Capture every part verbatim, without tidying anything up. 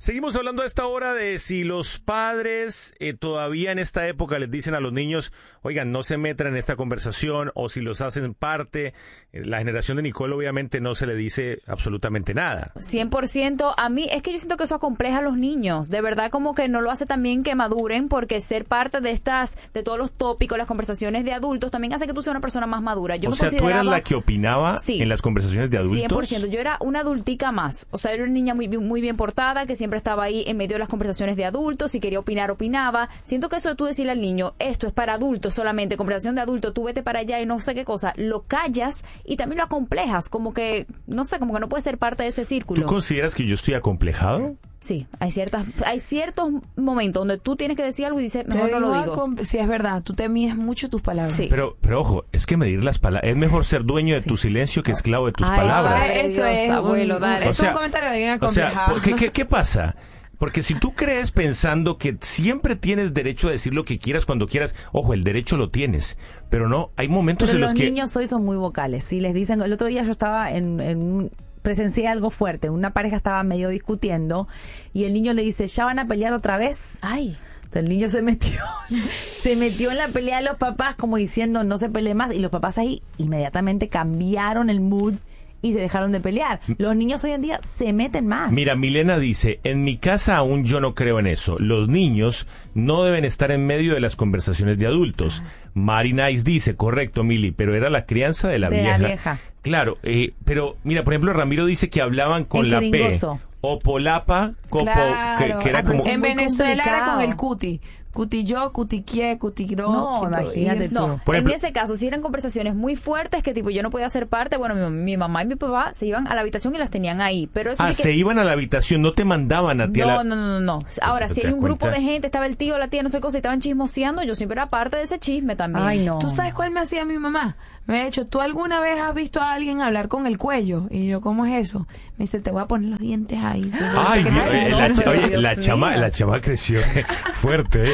Seguimos hablando a esta hora de si los padres eh, todavía en esta época les dicen a los niños, oigan, no se metan en esta conversación, o si los hacen parte. La generación de Nicole obviamente no se le dice absolutamente nada. cien por ciento. A mí es que yo siento que eso acompleja a los niños. De verdad, como que no lo hace también que maduren, porque ser parte de estas, de todos los tópicos, las conversaciones de adultos, también hace que tú seas una persona más madura. Yo o me sea, consideraba... ¿tú eras la que opinaba sí, en las conversaciones de adultos? cien por ciento. Yo era una adultica más. O sea, era una niña muy, muy bien portada, que siempre estaba ahí en medio de las conversaciones de adultos. Si quería opinar, opinaba. Siento que eso de tú decirle al niño, esto es para adultos solamente, conversación de adultos, tú vete para allá y no sé qué cosa, lo callas y también lo acomplejas. Como que, no sé, como que no puede ser parte de ese círculo. ¿Tú consideras que yo estoy acomplejado? Sí, hay ciertas, hay ciertos momentos donde tú tienes que decir algo y dices, mejor no lo digo. Con, sí, es verdad, tú te mides mucho tus palabras. Sí. Pero, pero ojo, es que medir las palabras, es mejor ser dueño de sí. tu silencio que esclavo de tus Ay, palabras. Ay, eso Dios, es, abuelo, dale. O es sea, un comentario bien acomplejado. O sea, ¿qué, qué, ¿qué pasa? Porque si tú crees pensando que siempre tienes derecho a decir lo que quieras cuando quieras, ojo, el derecho lo tienes, pero no, hay momentos pero en los, los que... Los niños hoy son muy vocales. Si les dicen, el otro día yo estaba en, en presencié algo fuerte, una pareja estaba medio discutiendo y el niño le dice, ¿ya van a pelear otra vez? Ay. Entonces el niño se metió, se metió en la pelea de los papás como diciendo, no se pelee más, y los papás ahí inmediatamente cambiaron el mood y se dejaron de pelear. Los niños hoy en día se meten más. Mira, Milena dice, en mi casa aún yo no creo en eso. Los niños no deben estar en medio de las conversaciones de adultos. Ah. Mari Nice dice, correcto, Mili, pero era la crianza de la de vieja. La vieja. Claro, eh, pero mira, por ejemplo, Ramiro dice que hablaban con el la jeringoso. P. O polapa, copo, claro. que, que era como... En Venezuela era con el cuti. Cuti yo, cuti quie, cuti gro. No, imagínate tú. No, por ejemplo, en ese caso, si eran conversaciones muy fuertes que tipo yo no podía ser parte, bueno, mi, mi mamá y mi papá se iban a la habitación y las tenían ahí. Pero eso ah, sí que... se iban a la habitación, no te mandaban a ti no, a la... No, no, no, no. Ahora, si hay un grupo de gente, estaba el tío, la tía, no sé qué cosa, y estaban chismoseando, yo siempre era parte de ese chisme también. Ay, no. ¿Tú sabes cuál me hacía mi mamá? Me ha dicho, ¿tú alguna vez has visto a alguien hablar con el cuello? Y yo, ¿cómo es eso? Me dice, te voy a poner los dientes ahí. Ay, Dios, Ay, la, no, ch- oye, Dios la chama, la chama creció fuerte, ¿eh?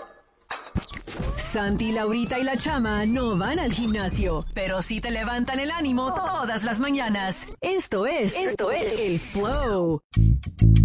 Santi, Laurita y la Chama no van al gimnasio, pero sí te levantan el ánimo todas las mañanas. Esto es, esto es el Flow.